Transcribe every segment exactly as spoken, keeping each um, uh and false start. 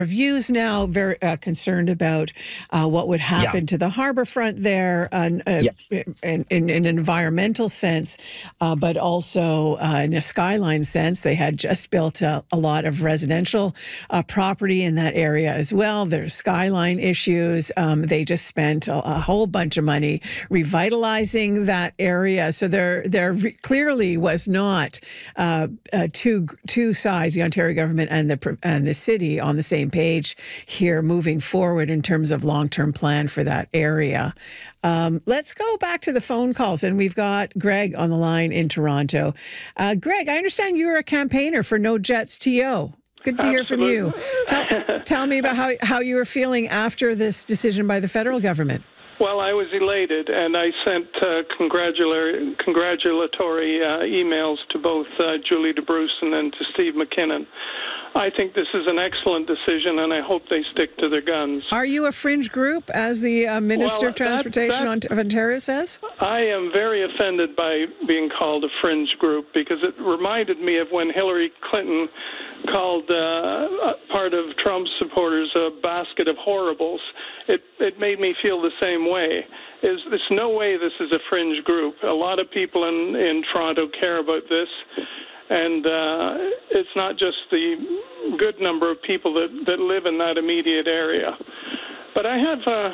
Reviews now very uh, concerned about uh, what would happen Yeah. to the harbor front there uh, uh, Yeah. in, in, in an environmental sense, uh, but also uh, in a skyline sense. They had just built a, a lot of residential uh, property in that area as well. There's skyline issues. Um, they just spent a, a whole bunch of money revitalizing that area. So there, there re- clearly was not uh, uh, two two sides, the Ontario government and the and the city, on the same page here moving forward in terms of long-term plan for that area. Um, let's go back to the phone calls, and we've got Greg on the line in Toronto. Uh, Greg, I understand you're a campaigner for No Jets T O. Good to hear from you. Tell, tell me about how, how you were feeling after this decision by the federal government. Well, I was elated, and I sent uh, congratulatory, congratulatory uh, emails to both uh, Julie DeBruson and to Steve McKinnon. I think this is an excellent decision, and I hope they stick to their guns. Are you a fringe group, as the uh, Minister well, of Transportation that, that, of Ontario says? I am very offended by being called a fringe group, because it reminded me of when Hillary Clinton called uh, part of Trump's supporters a basket of horribles. It, it made me feel the same way. Is There's no way this is a fringe group. A lot of people in, in Toronto care about this. And uh, it's not just the good number of people that, that live in that immediate area. But I have a,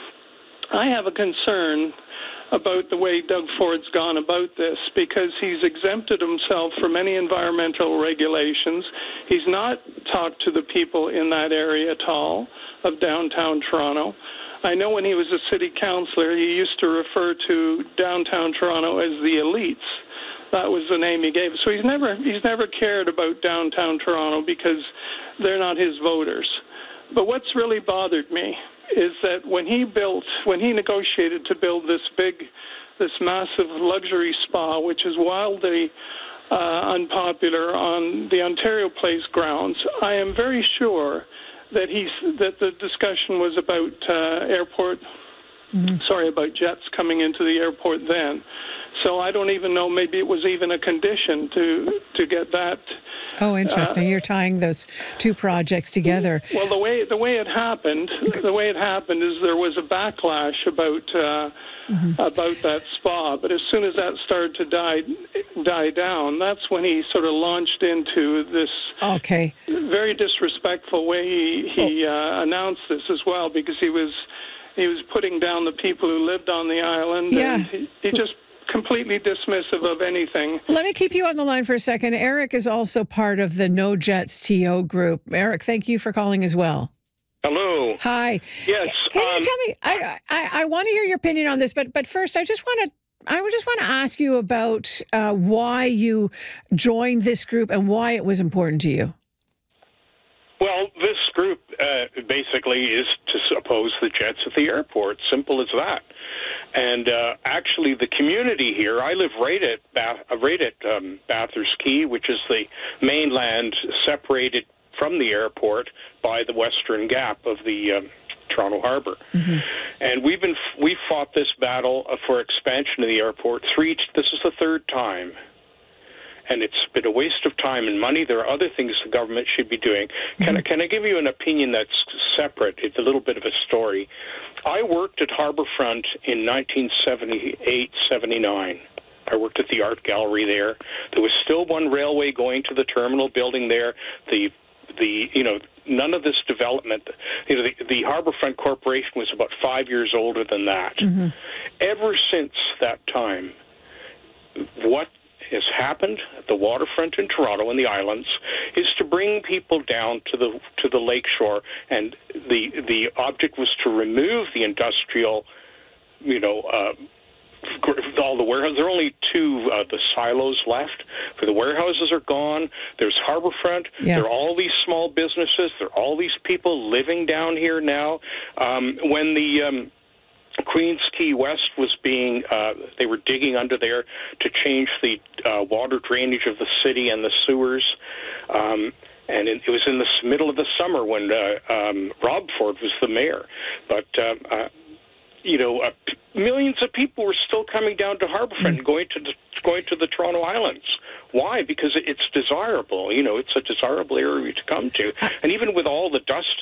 I have a concern about the way Doug Ford's gone about this, because he's exempted himself from any environmental regulations. He's not talked to the people in that area at all of downtown Toronto. I know when he was a city councillor, he used to refer to downtown Toronto as the elites. That was the name he gave. So he's never he's never cared about downtown Toronto because they're not his voters. But what's really bothered me is that when he built, when he negotiated to build this big, this massive luxury spa, which is wildly uh, unpopular on the Ontario Place grounds, I am very sure that he's that the discussion was about uh, airport. Mm-hmm. Sorry, about jets coming into the airport then. So I don't even know, maybe it was even a condition to to get that. Oh, interesting. Uh, You're tying those two projects together. Well, the way the way it happened, the way it happened is there was a backlash about uh, mm-hmm. about that spa. But as soon as that started to die die down, that's when he sort of launched into this okay. very disrespectful way he, he oh. uh, announced this as well, because he was he was putting down the people who lived on the island. Yeah. And he, he just completely dismissive of anything. Let me keep you on the line for a second. Eric is also part of the No Jets T O group. Eric, thank you for calling as well. Hello. Hi. Yes. Can um, you tell me? I, I I want to hear your opinion on this, but but first, I just want to. I would just want to ask you about uh, why you joined this group and why it was important to you. Well, this group uh, basically is to oppose the jets at the airport. Simple as that. And uh, actually, the community here, I live right at Bath, right at um, Bathurst Quay, which is the mainland separated from the airport by the Western Gap of the um, Toronto Harbour. Mm-hmm. And we've been we fought this battle for expansion of the airport three. This is the third time. And it's been a waste of time and money. There are other things the government should be doing. Can, mm-hmm. I, can I give you an opinion that's separate? It's a little bit of a story. I worked at Harbourfront in nineteen seventy-eight seventy-nine. I worked at the art gallery there. There was still one railway going to the terminal building there. The, the you know, none of this development, you know, the, the Harbourfront Corporation was about five years older than that. Mm-hmm. Ever since that time, what has happened at the waterfront in Toronto and the islands is to bring people down to the to the lakeshore, and the the object was to remove the industrial, you know, uh, all the warehouses. There are only two uh, the silos left. For the warehouses are gone. There's Harbourfront. Yeah. There are all these small businesses. There are all these people living down here now. Um, when the um, Queens Quay West was being, uh, they were digging under there to change the uh, water drainage of the city and the sewers. Um, and it, it was in the middle of the summer when uh, um, Rob Ford was the mayor. But, uh, uh, you know, uh, millions of people were still coming down to Harbourfront mm. and going to the going to the Toronto Islands. Why? Because it's desirable. You know, it's a desirable area to come to. And even with all the dust